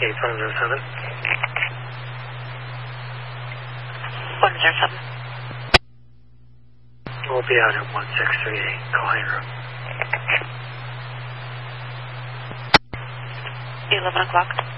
8107. 107. We'll be out at 1638, Colleen Room. 11 o'clock.